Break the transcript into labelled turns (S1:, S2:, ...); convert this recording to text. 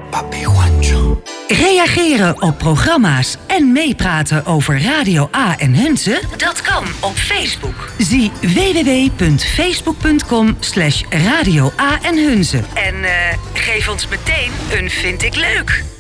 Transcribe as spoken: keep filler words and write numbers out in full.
S1: Papi Juancho.
S2: Reageren op programma's en meepraten over Radio A en Hunze? Dat kan op Facebook. Zie w w w punt facebook punt com slash radio A en Hunze. En uh, geef ons meteen een vind ik leuk.